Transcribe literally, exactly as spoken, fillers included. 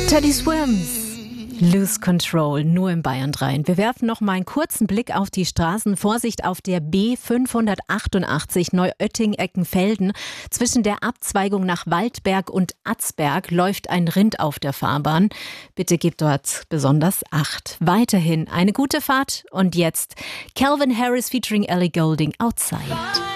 Teddy Swims. Lose Control, nur im Bayern drei. Wir werfen noch mal einen kurzen Blick auf die Straßen. Vorsicht auf der B fünfhundertachtundachtzig Neuötting-Eckenfelden. Zwischen der Abzweigung nach Waldberg und Atzberg läuft ein Rind auf der Fahrbahn. Bitte gebt dort besonders Acht. Weiterhin eine gute Fahrt. Und jetzt Calvin Harris featuring Ellie Goulding, Outside.